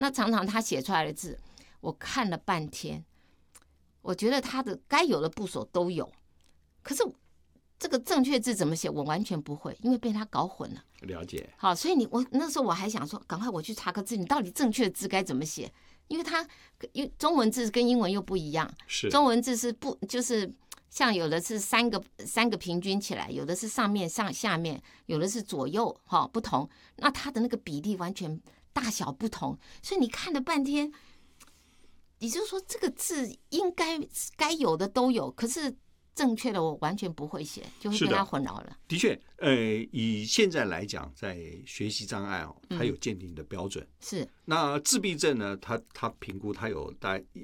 那常常他写出来的字，我看了半天，我觉得他的该有的部首都有，可是这个正确字怎么写，我完全不会，因为被他搞混了。 了解。 好，所以我那时候我还想说，赶快我去查个字，你到底正确的字该怎么写？因为中文字跟英文又不一样， 是中文字是不就是像有的是三个平均起来，有的是上面下面，有的是左右不同，那它的那个比例完全大小不同，所以你看了半天，也就是说这个字应该有的都有，可是正确的我完全不会写，就会被它混淆了。 的确，以现在来讲，在学习障碍它有鉴定的标准。 是。 那自闭症呢，它评估它有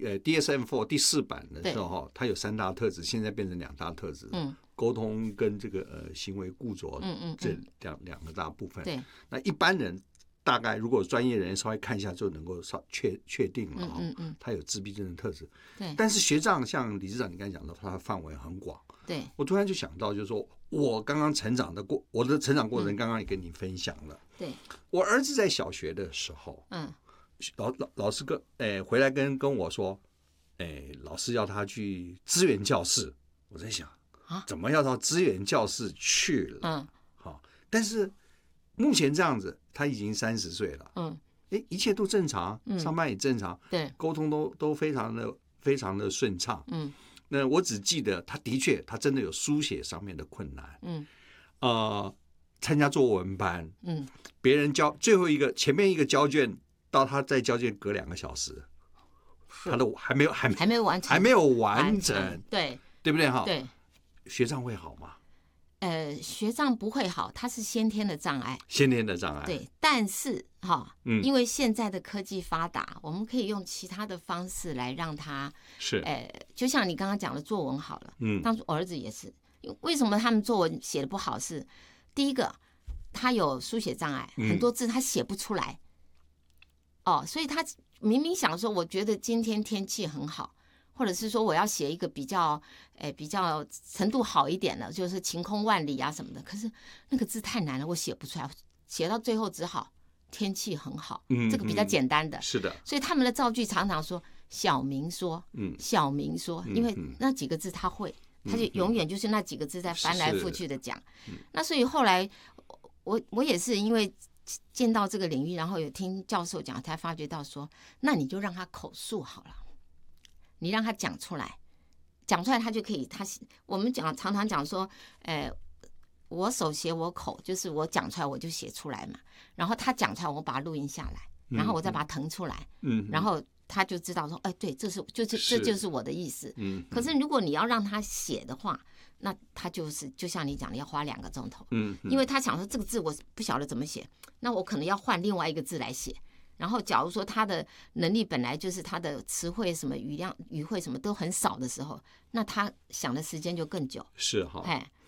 DSM-4 第4版的时候，它有3大特质，现在变成2大特质。沟通跟这个行为固着这两个大部分。对。那一般人大概如果专业人稍微看一下就能够确定了他有自闭症的特质。 对。 但是学障像理事长你刚才讲的，它的范围很广。 对。我突然就想到，就是说我刚刚我的成长过程刚刚也跟你分享了。 对。 我儿子在小学的时候，老师回来跟我说，老师要他去资源教室。我在想怎么要到资源教室去了？好，但是目前这样子，他已经30岁了。一切都正常，上班也正常，对，沟通都非常的顺畅。那我只记得他真的有书写上面的困难。参加作文班，别人最后前面一个交卷到他再交卷隔2个小时，他都还没有完成，对不对哈？对，学障会好吗？ 学障不会好，它是先天的障碍。对，但是因为现在的科技发达，我们可以用其他的方式来让它是，就像你刚刚讲的作文好了，当初我儿子也是，为什么他们作文写的不好？是第一个，他有书写障碍，很多字他写不出来。所以他明明想说，我觉得今天天气很好。或者是说我要写一个比较程度好一点的，就是晴空万里啊什么的，可是那个字太难了，我写不出来，写到最后只好天气很好，这个比较简单的。 是的。所以他们的造句常常说小明说，小明说，因为那几个字他会，他就永远就是那几个字在翻来覆去的讲。那所以后来我也是因为见到这个领域，然后有听教授讲，才发觉到说，那你就让他口述好了。你让他讲出来他就可以。我们常常讲说，我手写我口，就是我讲出来我就写出来嘛。然后他讲出来，我把它录音下来，然后我再把它腾出来，然后他就知道说，对，这就是我的意思。可是如果你要让他写的话，那他就像你讲的，要花2个钟头。因为他想说这个字我不晓得怎么写，那我可能要换另外一个字来写。然后，假如说他的能力本来就是他的词汇什么语汇什么都很少的时候，那他想的时间就更久。 是哈，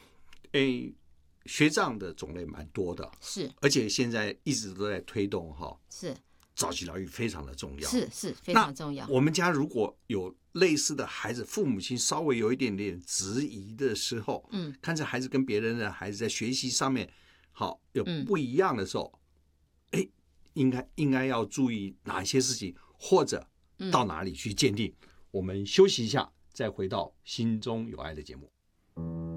学障的种类蛮多的， 是， 而且现在一直都在推动是早期疗愈非常的重要， 是非常重要。 我们家如果有类似的孩子，父母亲稍微有一点点质疑的时候，看这孩子跟别人的孩子在学习上面有不一样的时候，应该要注意哪些事情，或者到哪里去鉴定。我们休息一下，再回到心中有爱的节目。